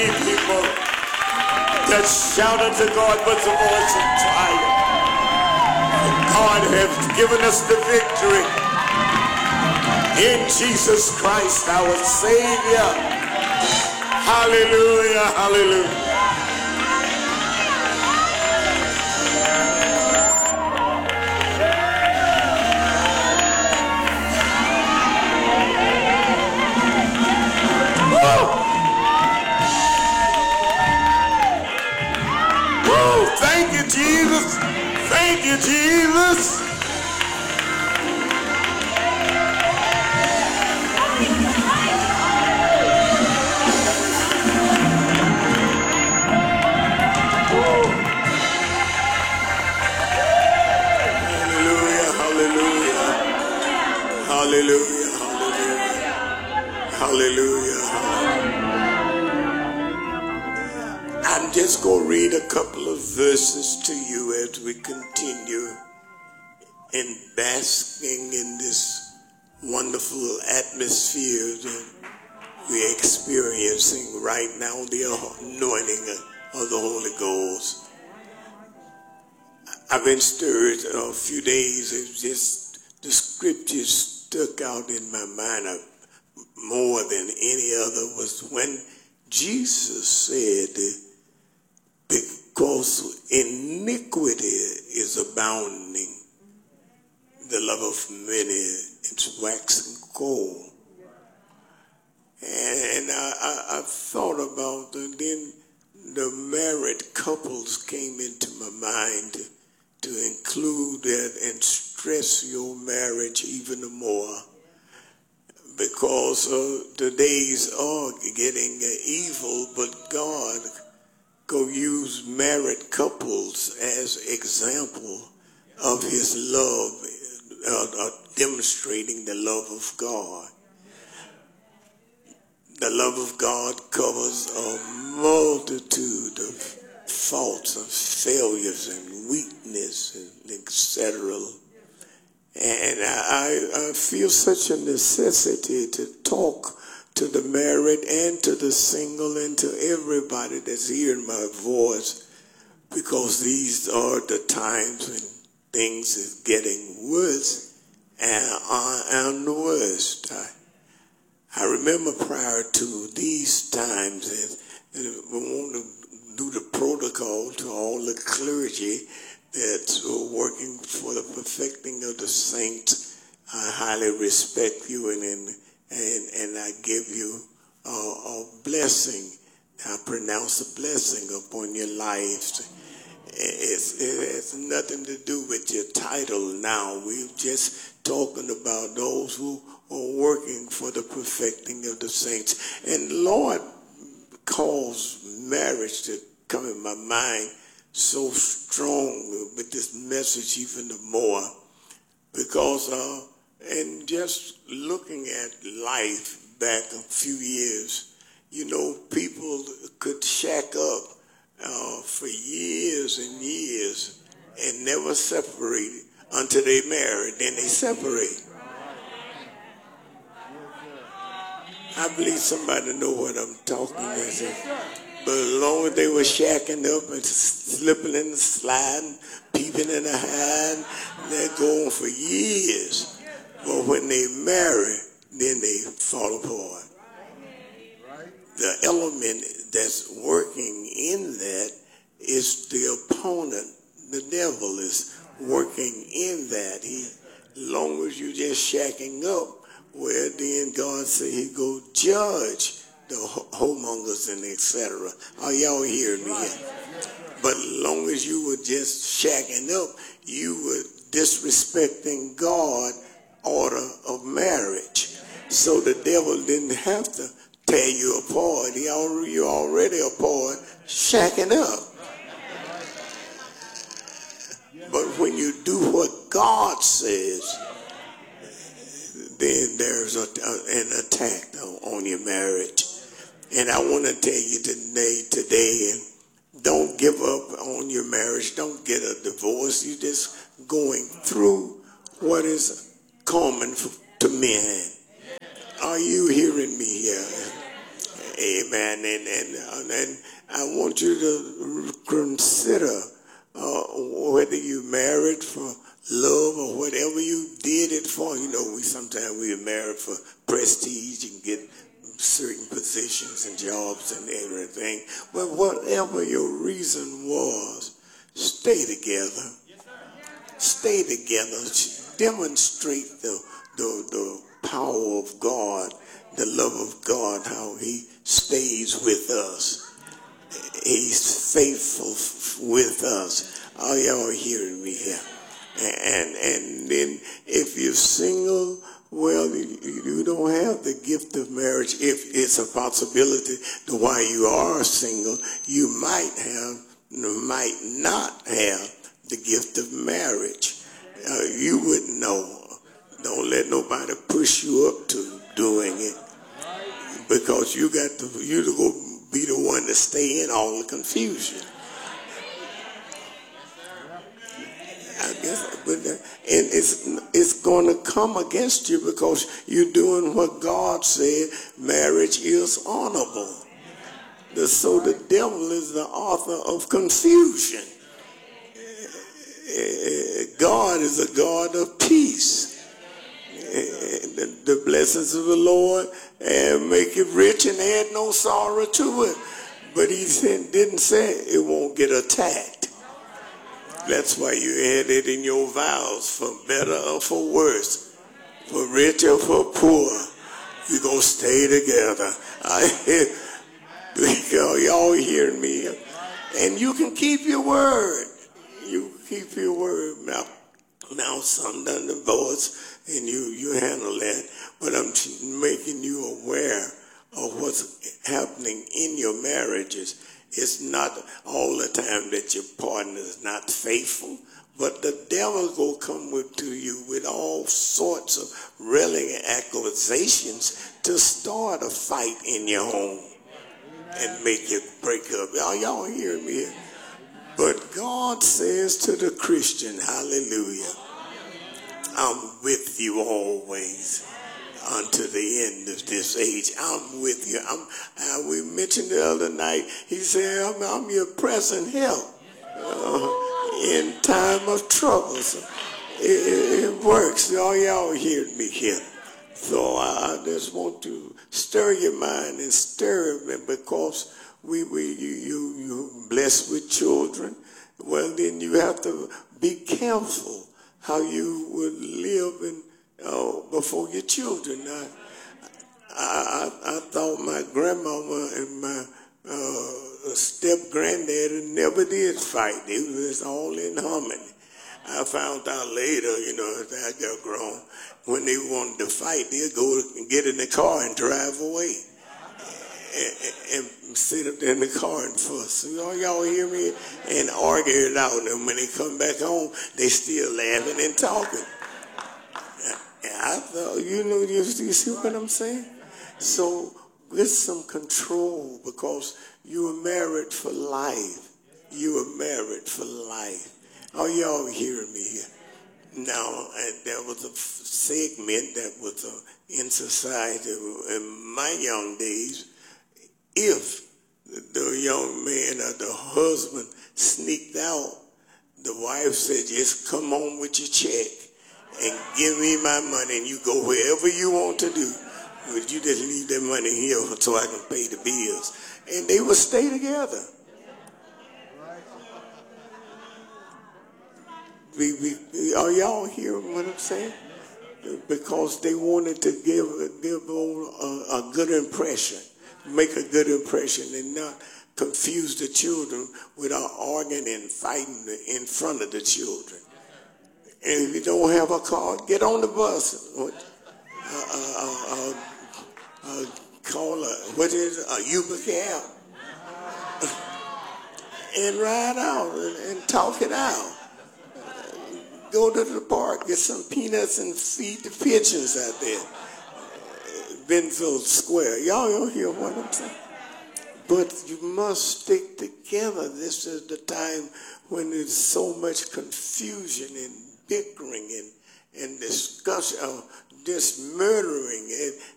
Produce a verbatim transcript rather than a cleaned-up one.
need people that shout unto God with the voice of triumph. God has given us the victory in Jesus Christ, our Savior. Hallelujah, hallelujah. Thank you, Jesus. Thank you, Jesus. Hallelujah, hallelujah. Hallelujah, hallelujah. Hallelujah, hallelujah. I'm just going to read a couple of verses to you as we continue in basking in this wonderful atmosphere that we're experiencing right now, the anointing of the Holy Ghost. I've been stirred a few days. It's just the scriptures stuck out in my mind uh, more than any other was when Jesus said, because iniquity is abounding, the love of many is waxing cold. And I, I, I thought about it, then the married couples came into my mind to include that and stress your marriage even more, because uh, the days are getting evil, but God go use married couples as example of his love, uh, uh, demonstrating the love of God. The love of God covers a multitude of faults and failures and weakness and et cetera. And I, I feel such a necessity to talk to the married and to the single and to everybody that's hearing my voice, because these are the times when things is getting worse and are and the worst. I, I remember prior to these times, and we want to do the protocol to all the clergy that's working for the perfecting of the saints. I highly respect you, and and, and, and I give you a, a blessing. I pronounce a blessing upon your lives. It's, it has nothing to do with your title now. We're just talking about those who are working for the perfecting of the saints. And the Lord calls marriage to come in my mind so strong with this message even more, because uh, and just looking at life back a few years, you know, people could shack up uh, for years and years and never separate until they married. Then they separate. I believe somebody know what I'm talking about. But as long as they were shacking up and slipping and sliding, peeping in the hand, they're going for years. But when they marry, then they fall apart. The element that's working in that is the opponent. The devil is working in that. He, as long as you just shacking up, well, then God said he go judge the homongers and et cetera. Are y'all hearing me here? But as long as you were just shacking up, you were disrespecting God's order of marriage. So the devil didn't have to tear you apart. He already, you're already apart, shacking up. But when you do what God says, then there's a, a, an attack on your marriage. And I want to tell you today, today, don't give up on your marriage. Don't get a divorce. You're just going through what is common for, to men. Are you hearing me here? Amen. And, and, and I want you to consider uh, whether you married for love or whatever you did it for. You know, we sometimes we are married for prestige and get certain positions and jobs and everything. But whatever your reason was, stay together. Stay together. Demonstrate the, the, the power of God, the love of God, how he stays with us. He's faithful with us. Are y'all hearing me here? And, and then if you're single, well, you, you don't have the gift of marriage. If it's a possibility that while you are single, you might have, might not have the gift of marriage. Uh, you wouldn't know. Don't let nobody push you up to doing it, because you got to, you to go be the one to stay in all the confusion. I guess, but uh, and it's it's going to come against you because you're doing what God said. Marriage is honorable. The, so the devil is the author of confusion. God is a God of peace. The, the blessings of the Lord and make it rich and add no sorrow to it. But he said, didn't say it won't get attacked. That's why you add it in your vows, for better or for worse, for rich or for poor. You're going to stay together. I, y'all hearing me? And you can keep your word. You keep your word. Now, now some done divorce, and you, you handle that. But I'm making you aware of what's happening in your marriages. It's not all the time that your partner is not faithful, but the devil will come with, to you with all sorts of railing accusations to start a fight in your home and make it break up. Y'all, y'all hear me? But God says to the Christian, hallelujah, I'm with you always unto the end of this age. I'm with you. I'm, uh, we mentioned the other night, he said, I'm, I'm your present help uh, in time of trouble. So it, it, it works. Y'all, y'all hear me here. So I just want to stir your mind and stir it, because we, we you, you, you blessed with children. Well, then you have to be careful how you would live in Oh, before your children. I, I, I thought my grandmama and my uh, step-granddaddy never did fight. It was all in harmony. I found out later, you know, as I got grown, when they wanted to fight, they'd go and get in the car and drive away and, and, and sit up there in the car and fuss. So y'all, y'all hear me? And argue it out. And when they come back home, they still laughing and talking. I thought, you know, you, you see what I'm saying? So with some control, because you were married for life. You were married for life. Are y'all hearing me here? Now, and there was a segment that was uh, in society in my young days. If the young man or the husband sneaked out, the wife said, just come on with your check and give me my money, and you go wherever you want to do. But you just leave that money here so I can pay the bills. And they would stay together. We, we, are y'all hearing what I'm saying? Because they wanted to give, give a, a good impression, make a good impression, and not confuse the children without arguing and fighting in front of the children. And if you don't have a car, get on the bus. Uh, uh, uh, uh, call a, what is it, a Uber cab. And ride out and, and talk it out. Uh, go to the park, get some peanuts and feed the pigeons out there. Uh, Benfield Square. Y'all don't hear what I'm saying? But you must stick together. This is the time when there's so much confusion and bickering and, and discussion, uh, just murdering. And